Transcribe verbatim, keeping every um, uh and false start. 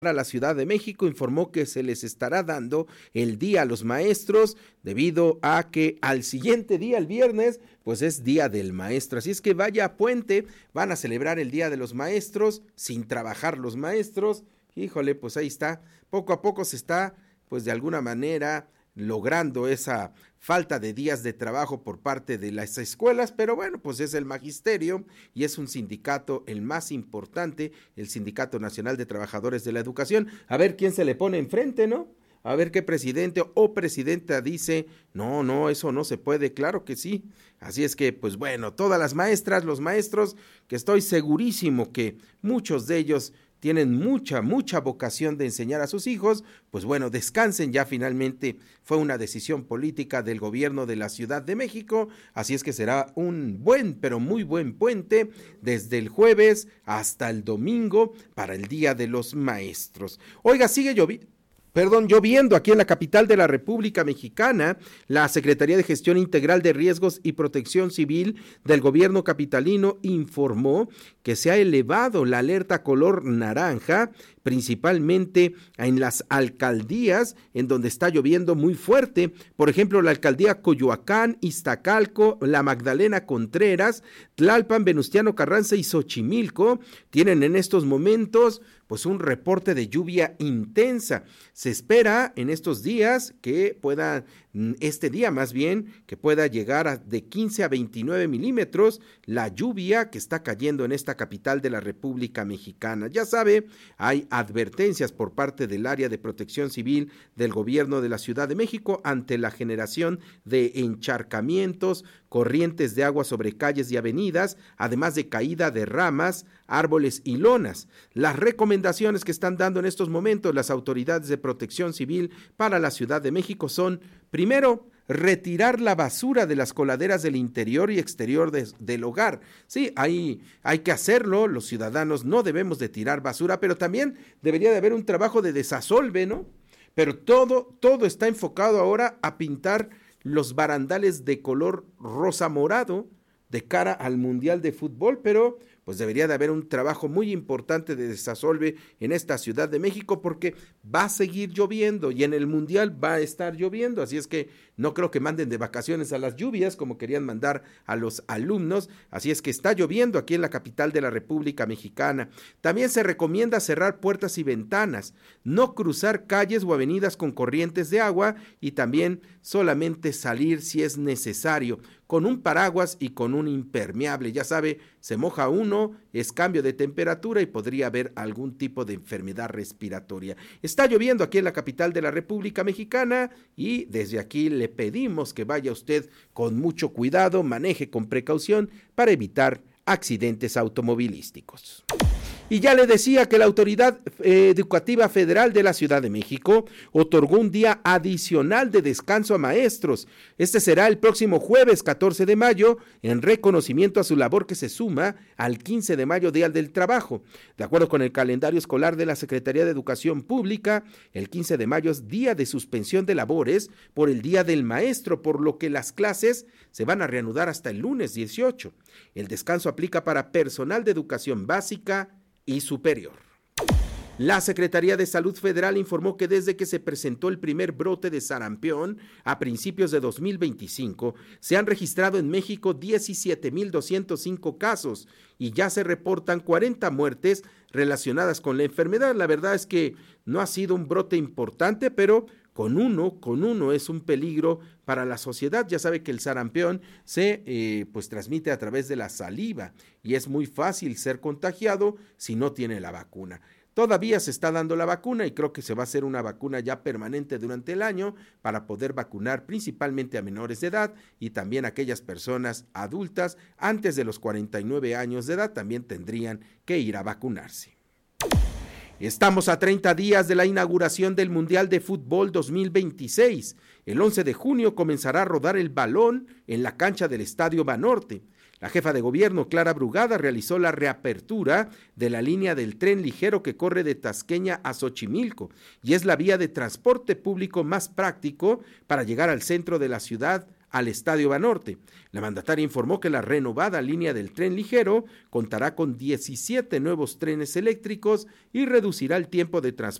a la Ciudad de México informó que se les estará dando el día a los maestros debido a que al siguiente día, el viernes, pues es Día del Maestro. Así es que vaya puente, van a celebrar el Día de los Maestros sin trabajar los maestros. Híjole, pues ahí está, poco a poco se está, pues de alguna manera logrando esa falta de días de trabajo por parte de las escuelas, pero bueno, pues es el magisterio y es un sindicato el más importante, el Sindicato Nacional de Trabajadores de la Educación. A ver quién se le pone enfrente, ¿no? A ver qué presidente o presidenta dice, no, no, eso no se puede, claro que sí. Así es que, pues bueno, todas las maestras, los maestros, que estoy segurísimo que muchos de ellos tienen mucha, mucha vocación de enseñar a sus hijos, pues bueno, descansen ya finalmente, fue una decisión política del gobierno de la Ciudad de México, así es que será un buen, pero muy buen puente desde el jueves hasta el domingo para el Día de los Maestros. Oiga, sigue lloviendo. Perdón, lloviendo aquí en la capital de la República Mexicana. La Secretaría de Gestión Integral de Riesgos y Protección Civil del gobierno capitalino informó que se ha elevado la alerta color naranja, principalmente en las alcaldías en donde está lloviendo muy fuerte, por ejemplo la alcaldía Coyoacán, Iztacalco, La Magdalena Contreras, Tlalpan, Venustiano Carranza y Xochimilco tienen en estos momentos pues un reporte de lluvia intensa. Se espera en estos días que pueda, este día más bien, que pueda llegar a de quince a veintinueve milímetros la lluvia que está cayendo en esta capital de la República Mexicana. Ya sabe, hay advertencias por parte del área de protección civil del gobierno de la Ciudad de México ante la generación de encharcamientos, corrientes de agua sobre calles y avenidas, además de caída de ramas, árboles y lonas. Las recomendaciones que están dando en estos momentos las autoridades de protección civil para la Ciudad de México son, primero, retirar la basura de las coladeras del interior y exterior de, del hogar. Sí, hay, hay que hacerlo, los ciudadanos no debemos de tirar basura, pero también debería de haber un trabajo de desasolve, ¿no? Pero todo, todo está enfocado ahora a pintar los barandales de color rosa morado de cara al Mundial de Fútbol, pero pues debería de haber un trabajo muy importante de desasolve en esta Ciudad de México porque va a seguir lloviendo y en el Mundial va a estar lloviendo, así es que no creo que manden de vacaciones a las lluvias como querían mandar a los alumnos, así es que está lloviendo aquí en la capital de la República Mexicana. También se recomienda cerrar puertas y ventanas, no cruzar calles o avenidas con corrientes de agua y también solamente salir si es necesario, con un paraguas y con un impermeable. Ya sabe, se moja uno, es cambio de temperatura y podría haber algún tipo de enfermedad respiratoria. Está lloviendo aquí en la capital de la República Mexicana y desde aquí le pedimos que vaya usted con mucho cuidado, maneje con precaución para evitar accidentes automovilísticos. Y ya le decía que la Autoridad Educativa Federal de la Ciudad de México otorgó un día adicional de descanso a maestros. Este será el próximo jueves catorce de mayo en reconocimiento a su labor que se suma al quince de mayo, Día del Trabajo. De acuerdo con el calendario escolar de la Secretaría de Educación Pública, el quince de mayo es día de suspensión de labores por el Día del Maestro, por lo que las clases se van a reanudar hasta el lunes dieciocho. El descanso aplica para personal de educación básica y superior. La Secretaría de Salud Federal informó que desde que se presentó el primer brote de sarampión a principios de dos mil veinticinco, se han registrado en México diecisiete mil doscientos cinco casos y ya se reportan cuarenta muertes relacionadas con la enfermedad. La verdad es que no ha sido un brote importante, pero con uno, con uno es un peligro para la sociedad. Ya sabe que el sarampión se eh, pues transmite a través de la saliva y es muy fácil ser contagiado si no tiene la vacuna. Todavía se está dando la vacuna y creo que se va a hacer una vacuna ya permanente durante el año para poder vacunar principalmente a menores de edad y también a aquellas personas adultas antes de los cuarenta y nueve años de edad también tendrían que ir a vacunarse. Estamos a treinta días de la inauguración del Mundial de Fútbol dos mil veintiséis. El once de junio comenzará a rodar el balón en la cancha del Estadio Banorte. La jefa de gobierno, Clara Brugada, realizó la reapertura de la línea del tren ligero que corre de Tasqueña a Xochimilco y es la vía de transporte público más práctico para llegar al centro de la ciudad al Estadio Banorte. La mandataria informó que la renovada línea del tren ligero contará con diecisiete nuevos trenes eléctricos y reducirá el tiempo de transporte